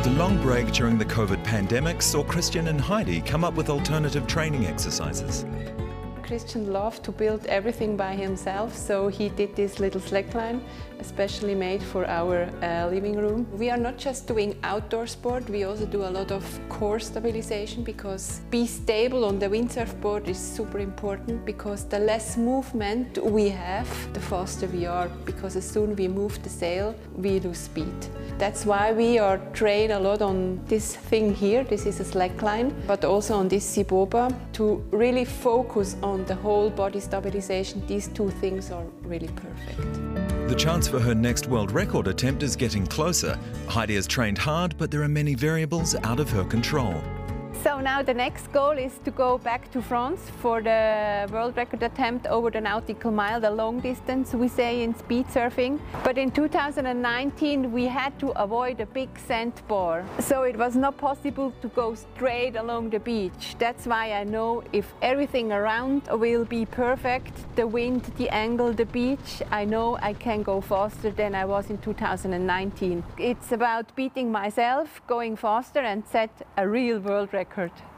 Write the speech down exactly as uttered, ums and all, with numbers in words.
The long break during the COVID pandemic saw Christian and Heidi come up with alternative training exercises. Christian loved to build everything by himself, so he did this little slackline, especially made for our uh, living room. We are not just doing outdoor sport, we also do a lot of core stabilization, because be stable on the windsurf is super important, because the less movement we have, the faster we are, because as soon as we move the sail, we lose speed. That's why we are trained a lot on this thing here, this is a slackline, but also on this Siboba, to really focus on the whole body stabilization. These two things are really perfect. The chance for her next world record attempt is getting closer. Heidi has trained hard, but there are many variables out of her control. So now the next goal is to go back to France for the world record attempt over the nautical mile, the long distance we say in speed surfing. But in two thousand nineteen we had to avoid a big sandbar, so it was not possible to go straight along the beach. That's why I know if everything around will be perfect, the wind, the angle, the beach, I know I can go faster than I was in two thousand nineteen. It's about beating myself, going faster and set a real world record.